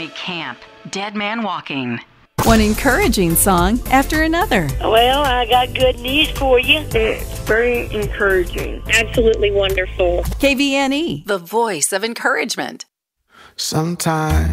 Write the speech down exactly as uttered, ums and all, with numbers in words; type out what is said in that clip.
Army camp. Dead Man Walking. One encouraging song after another. Well, I got good news for you. It's very encouraging. Absolutely wonderful. K V N E, the voice of encouragement. Sometimes